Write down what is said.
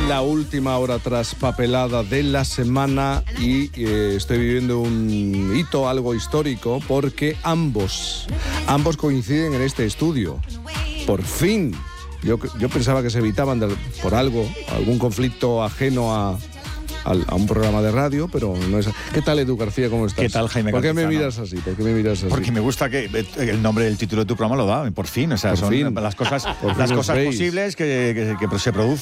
en la última hora traspapelada de la semana y estoy viviendo un hito algo histórico porque ambos coinciden en este estudio. Por fin. Yo pensaba que se evitaban por algún conflicto ajeno a un programa de radio, pero no es. ¿Qué tal, Edu García? ¿Cómo estás? ¿Qué tal, Jaime ¿Por qué me Cantizano? miras así? Porque me gusta que el nombre del título de tu programa lo da, por fin. O sea, Por son fin. las cosas Por fin posibles que se producen.